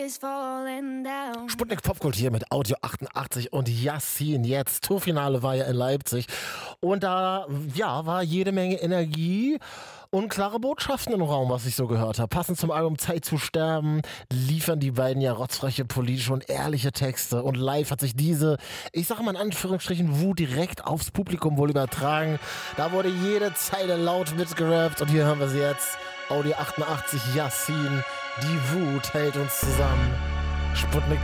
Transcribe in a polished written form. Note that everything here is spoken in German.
Sputnik Popkult hier mit Audio 88 und Yassin jetzt. Tourfinale war ja in Leipzig und da war jede Menge Energie und klare Botschaften im Raum, was ich so gehört habe. Passend zum Album Zeit zu sterben liefern die beiden ja rotzfreche politische und ehrliche Texte und live hat sich diese, ich sage mal in Anführungsstrichen, Wut direkt aufs Publikum wohl übertragen. Da wurde jede Zeile laut mitgerappt und hier hören wir sie jetzt. Audio 88 Yassin, die Wut hält uns zusammen. Sputnik